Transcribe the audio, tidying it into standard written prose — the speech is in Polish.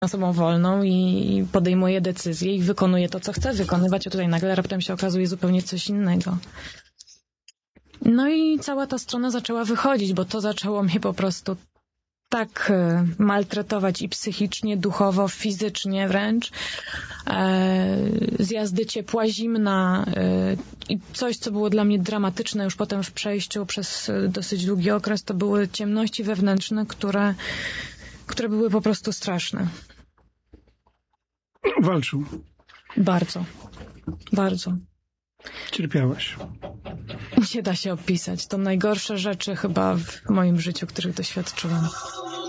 osobą wolną i podejmuje decyzje i wykonuje to, co chce wykonywać, a tutaj nagle raptem się okazuje zupełnie coś innego. No i cała ta strona zaczęła wychodzić, bo to zaczęło mnie po prostu tak maltretować i psychicznie, duchowo, fizycznie wręcz. Zjazdy ciepła, zimna i coś, co było dla mnie dramatyczne już potem w przejściu przez dosyć długi okres, to były ciemności wewnętrzne, które były po prostu straszne. Walczył. Bardzo. Bardzo. Cierpiałaś. Nie da się opisać. To najgorsze rzeczy chyba w moim życiu, których doświadczyłam.